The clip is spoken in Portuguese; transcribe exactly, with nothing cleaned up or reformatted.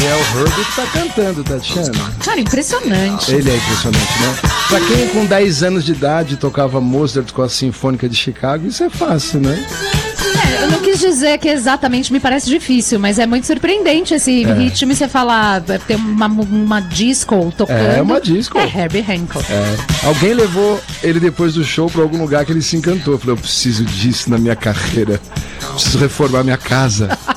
E é o Herbie que tá cantando, Tatiana. Cara, impressionante. Ele é impressionante, né? Pra quem com dez anos de idade tocava Mozart com a Sinfônica de Chicago, isso é fácil, né? É, eu não quis dizer que exatamente me parece difícil, mas é muito surpreendente esse é. ritmo e você falar, tem uma, uma disco tocando. É uma disco. É Herbie Hancock. É. Alguém levou ele depois do show pra algum lugar que ele se encantou. Eu falei, eu preciso disso na minha carreira. Preciso reformar minha casa.